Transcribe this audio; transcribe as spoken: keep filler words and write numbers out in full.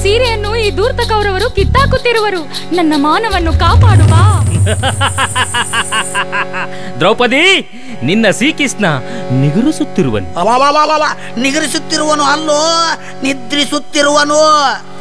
ಸೀರೆಯನ್ನು ಈ ಧೂರ್ತ ಕೌರವರು ಕಿತ್ತಾಕುತ್ತಿರುವರು. ನನ್ನ ಮಾನವನ್ನು ಕಾಪಾಡು ಬಾ. ದ್ರೌಪದಿ, ನಿನ್ನ ಶ್ರೀಕೃಷ್ಣ ನಿಗರಿಸುತ್ತಿರುವನು. ನಿಗರಿಸುತ್ತಿರುವನು ಅಲ್ಲೋ, ನಿದ್ರಿಸುತ್ತಿರುವನು.